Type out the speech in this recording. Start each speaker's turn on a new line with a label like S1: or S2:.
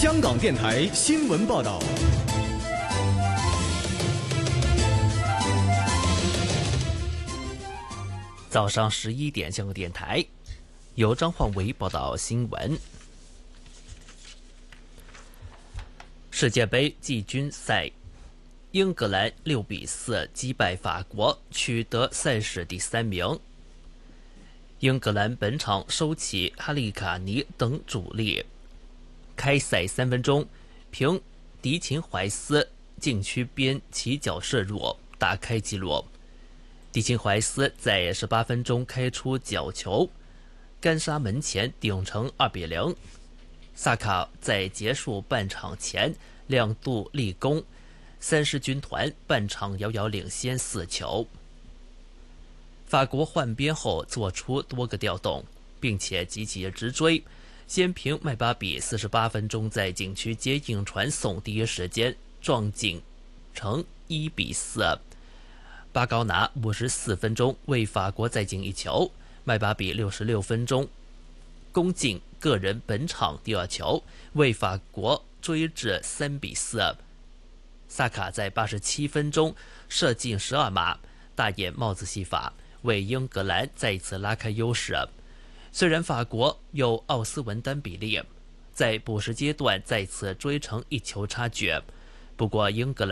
S1: 香港电台新闻报道。
S2: 早上11点，香港电台由张焕维报道新闻。世界杯季军赛，英格兰6比4击败法国，取得赛事第3名。英格兰本场收起哈利卡尼等主力，开赛3分钟，凭迪琴怀斯禁区边起脚射入打开纪录。迪琴怀斯在18分钟开出角球，干沙门前顶成2比0。萨卡在结束半场前2度立功，三狮军团半场遥遥领先4球。法国换边后做出多个调动，并且积极直追，先凭麦巴比48分钟在禁区接应传送第一时间撞进成1比4。巴高拿54分钟为法国再进1球，麦巴比66分钟攻进个人本场第2球，为法国追至3比4。萨卡在87分钟射进12码，大眼帽子戏法，为英格兰再次拉开优势。虽然法国有奥斯文丹比利在补时阶段再次追成1球差距，不过英格兰